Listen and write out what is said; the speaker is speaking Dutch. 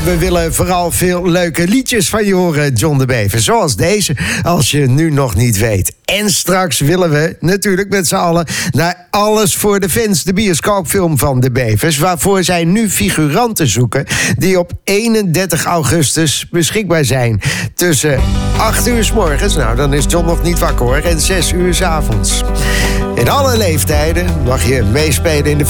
we willen vooral veel leuke liedjes van je horen, John de Bever. Zoals deze, als je nu nog niet weet. En straks willen we natuurlijk met z'n allen naar Alles voor de Fans, de bioscoopfilm van de Bevers, waarvoor zij nu figuranten zoeken die op 31 augustus beschikbaar zijn. Tussen 8 uur 's morgens, nou dan is John nog niet wakker hoor, en 6 uur 's avonds. In alle leeftijden mag je meespelen in de